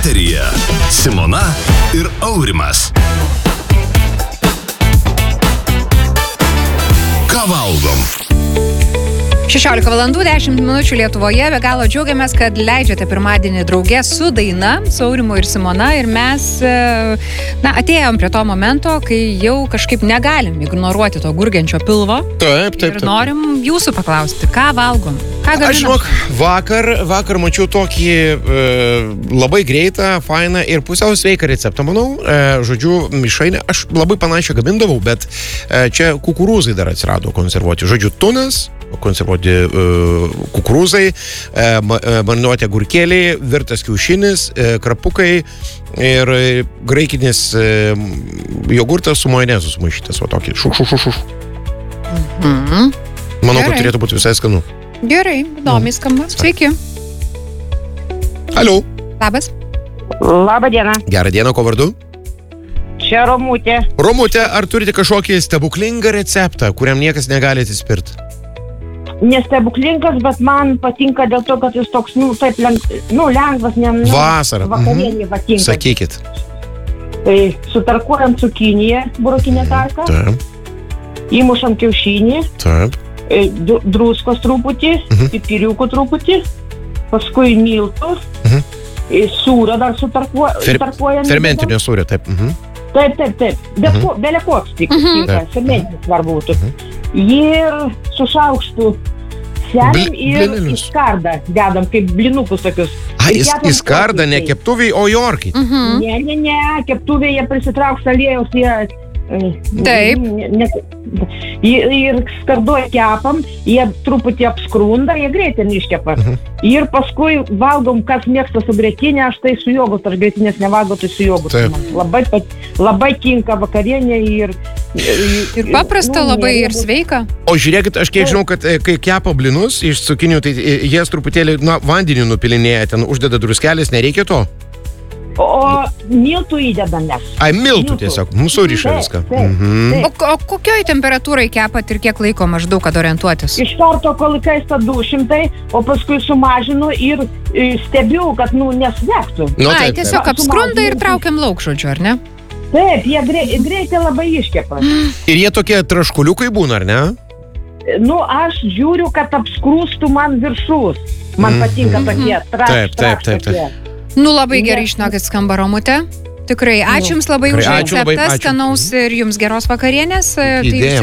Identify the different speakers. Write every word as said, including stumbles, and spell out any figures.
Speaker 1: Eteryje Simona ir Aurimas. Ką valgom?
Speaker 2: šešiolika valandų dešimt minučių Lietuvoje. Be galo džiaugiamės, kad leidžiate pirmadienį draugė su daina, su Aurimu ir Simona. Ir mes na, atėjom prie to momento, kai jau kažkaip negalim ignoruoti to gurgiančio pilvo.
Speaker 3: Taip, taip, taip.
Speaker 2: Ir norim jūsų paklausti, ką valgom? Ką gaminam?
Speaker 3: Aš žinok, vakar, vakar mačiau tokį e, labai greitą, fainą ir pusiau sveiką receptą, manau. E, žodžiu, mišrainę aš labai panašią gamindavau, bet e, čia kukurūzai dar atsirado konservuoti. Žodžiu, tunas, konservuoti uh, kukurūzai, uh, marinuoti agurkėliai, virtas kiaušinis, uh, krapukai ir uh, graikinis uh, jogurtas su majonezu sumaišytas, va tokį šuk, šuk, šuk, šuk.
Speaker 2: Mhm.
Speaker 3: Manau,
Speaker 2: Gerai.
Speaker 3: kad turėtų būti visai skanu.
Speaker 2: Gerai, įdomiai skamba. Sveiki.
Speaker 3: Alio.
Speaker 2: Labas.
Speaker 4: Labą dieną.
Speaker 3: Gerą dieną, ko vardu?
Speaker 4: Čia Romutė.
Speaker 3: Romutė, ar turite kažkokį stebuklingą receptą, kuriam niekas negali atsispirti?
Speaker 4: Nestebuklingas, bet man patinka dėl to, kad jis toks, nu, taip, leng, nu, lengvas, ne, nu,
Speaker 3: Vasara.
Speaker 4: vakarienį patinka.
Speaker 3: Sakykit.
Speaker 4: Tai sutarkuojam cukiniją, burokinę tarką,
Speaker 3: Taip,
Speaker 4: įmušam kiaušinį,
Speaker 3: taip.
Speaker 4: e, du- druskos truputį,
Speaker 3: Mhm.
Speaker 4: pipiriukų truputį, paskui miltų,
Speaker 3: Mhm.
Speaker 4: e, sūrą dar sutarkuo,
Speaker 3: Fer,
Speaker 4: sutarkuojam.
Speaker 3: fermentinio sūrio, taip. Mhm.
Speaker 4: Taip, taip, taip. Bet ko, belė koks tik,
Speaker 2: Mhm.
Speaker 4: tinka, fermentinis svarbu būtų. Ir su šaukštu seliam
Speaker 3: Bli-
Speaker 4: ir į
Speaker 3: blynelius.
Speaker 4: skardą dedam, kaip blinukus tokius.
Speaker 3: A,
Speaker 4: Ir
Speaker 3: jis
Speaker 4: kepam
Speaker 3: į skardą, ne
Speaker 4: orkaitėj.
Speaker 3: keptuviai, o į orkaitę.
Speaker 2: Mhm.
Speaker 4: Ne, ne, ne, keptuvėje prisitrauks aliejaus, jie... e,
Speaker 2: Taip.
Speaker 4: Ne, ne, ir, ir skardoje kepam, jie truputį apskrunda, jie greitai neiškepa.
Speaker 3: Mhm.
Speaker 4: Ir paskui valgom, kas mėgsta su grietinė, aš tai su jogurtu, aš grietinės nevalgau, tai su jogurtu.
Speaker 3: Taip.
Speaker 4: Man Labai, pat- labai tinka vakarienė ir...
Speaker 2: Ir paprasta
Speaker 4: nu,
Speaker 2: labai ir
Speaker 4: neriebu.
Speaker 2: sveika.
Speaker 3: O žiūrėkit, aš kiek žinau, kad e, kai kepa blinus iš cukinių, tai e, jas truputėlį, na, vandeniu nupilinėja, ten uždeda druskelis, nereikia to?
Speaker 4: O miltų įdedam mes.
Speaker 3: Ai, miltų
Speaker 4: Miltų.
Speaker 3: tiesiog, mūsų ryšia
Speaker 4: Taip,
Speaker 3: viską.
Speaker 4: taip,
Speaker 3: Mhm.
Speaker 4: taip.
Speaker 2: O, o kokioj temperatūrai kepat ir kiek laiko maždaug, kad orientuotis?
Speaker 4: Iš karto, kol kaista du šimtai, o paskui sumažinu ir e, stebiu, kad, nu, nesvegtų.
Speaker 3: Nu,
Speaker 2: Ai,
Speaker 3: taip, taip.
Speaker 2: tiesiog apskrunda ir traukiam lauk, žodžiu, ar ne?
Speaker 4: Taip, jie grei, greitai labai iškepa.
Speaker 3: Ir jie tokie traškuliukai būna, ar ne?
Speaker 4: Nu, aš žiūriu, kad apskrūstų man viršus. Man
Speaker 3: Mhm.
Speaker 4: patinka tokie traš,
Speaker 3: Taip, taip,
Speaker 4: traš
Speaker 3: taip, taip.
Speaker 4: tokie.
Speaker 2: Nu, labai
Speaker 4: Ne.
Speaker 2: gerai žinokit skamba, Romutė. Tikrai, ačiū Jums labai už
Speaker 3: Tikrai ačiū labai,
Speaker 2: receptą,
Speaker 3: ačiū.
Speaker 2: skanaus ir Jums geros vakarienės. Tai
Speaker 3: Idėja.